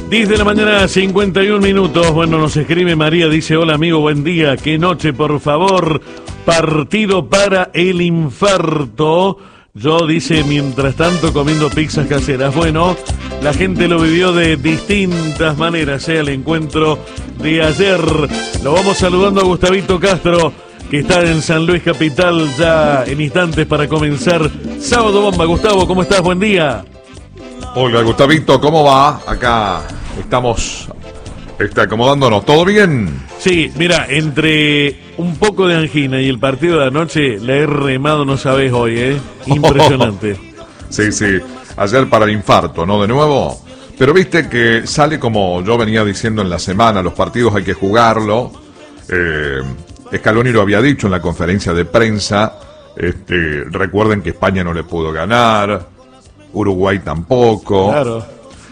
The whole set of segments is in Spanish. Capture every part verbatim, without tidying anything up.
diez de la mañana, cincuenta y un minutos. Bueno, nos escribe María, dice: hola amigo, buen día. Qué noche, por favor. Partido para el infarto. Yo, dice, mientras tanto comiendo pizzas caseras. Bueno, la gente lo vivió de distintas maneras, ¿eh? El encuentro de ayer. Lo vamos saludando a Gustavito Castro, que está en San Luis Capital ya en instantes para comenzar Sábado Bomba. Gustavo, ¿cómo estás? Buen día. Hola, Gustavito, ¿cómo va? Acá estamos está acomodándonos. ¿Todo bien? Sí, mira, entre un poco de angina y el partido de anoche, la he remado, no sabés hoy, ¿eh? Impresionante. Sí, sí. Ayer para el infarto, ¿no? De nuevo. Pero viste que sale como yo venía diciendo en la semana, los partidos hay que jugarlo. Eh, Scaloni lo había dicho en la conferencia de prensa. Este, recuerden que España no le pudo ganar, Uruguay tampoco. Claro.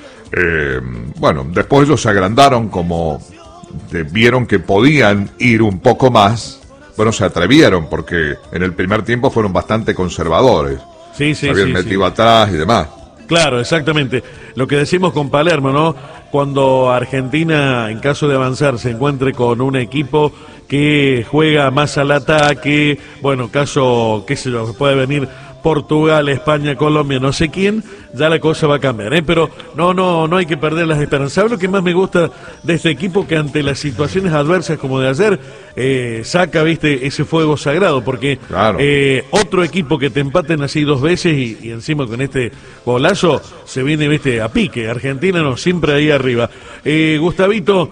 Eh, bueno, después ellos se agrandaron como de, vieron que podían ir un poco más. Bueno, se atrevieron porque en el primer tiempo fueron bastante conservadores. Sí, sí, se habían sí, metido sí. atrás y demás. Claro, exactamente. Lo que decimos con Palermo, ¿no? Cuando Argentina, en caso de avanzar, se encuentre con un equipo que juega más al ataque, bueno, caso, qué sé yo, puede venir Portugal, España, Colombia, no sé quién, ya la cosa va a cambiar, ¿eh? Pero no, no, no hay que perder las esperanzas. ¿Sabes lo que más me gusta de este equipo? Que ante las situaciones adversas como de ayer, eh, saca, viste, ese fuego sagrado, porque claro. eh, otro equipo que te empaten así dos veces y, y encima con este golazo, se viene, viste, a pique. Argentina no, siempre ahí arriba. Eh, Gustavito,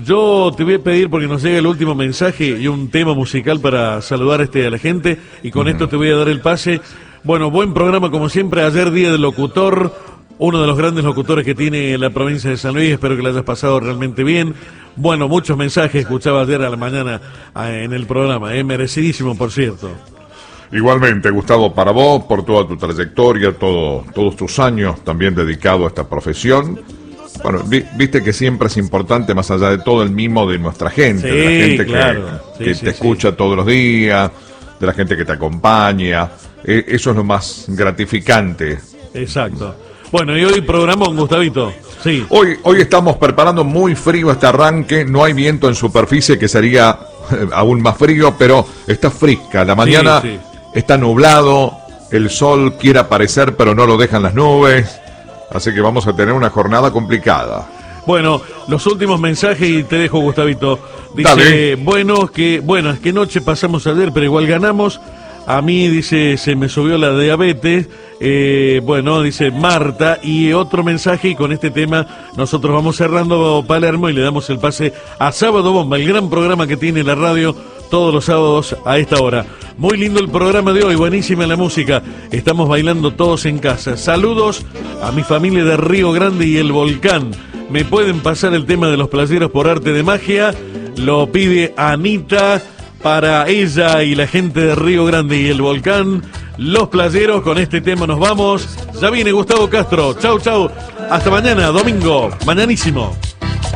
yo te voy a pedir, porque nos llega el último mensaje y un tema musical para saludar este a la gente, y con uh-huh. esto te voy a dar el pase. Bueno, buen programa como siempre. Ayer día del locutor, uno de los grandes locutores que tiene la provincia de San Luis. Espero que lo hayas pasado realmente bien. Bueno, muchos mensajes escuchaba ayer a la mañana en el programa, ¿eh? Merecidísimo, por cierto. Igualmente, Gustavo, para vos, por toda tu trayectoria, todo, todos tus años también dedicado a esta profesión. Bueno, vi, viste que siempre es importante, más allá de todo, el mimo de nuestra gente, sí, de la gente claro. que, sí, que sí, te sí. escucha todos los días, de la gente que te acompaña. Eh, eso es lo más gratificante. Exacto. Bueno, y hoy programón, Gustavito. Sí. Hoy, hoy estamos preparando muy frío este arranque. No hay viento en superficie, que sería eh, aún más frío, pero está fresca. La mañana sí, sí. está nublado, el sol quiere aparecer, pero no lo dejan las nubes. Así que vamos a tener una jornada complicada. Bueno, los últimos mensajes y te dejo, Gustavito. Dice, Dale. bueno, que, bueno, qué noche pasamos ayer, pero igual ganamos. A mí, dice, se me subió la diabetes. Eh, bueno, dice Marta. Y otro mensaje, y con este tema nosotros vamos cerrando Palermo y le damos el pase a Sábado Bomba, el gran programa que tiene la radio todos los sábados a esta hora. Muy lindo el programa de hoy, buenísima la música. Estamos bailando todos en casa. Saludos a mi familia de Río Grande y el Volcán. ¿Me pueden pasar el tema de los playeros por arte de magia? Lo pide Anita para ella y la gente de Río Grande y el Volcán. Los playeros, con este tema nos vamos. Ya viene Gustavo Castro. Chau, chau. Hasta mañana, domingo. Mañanísimo.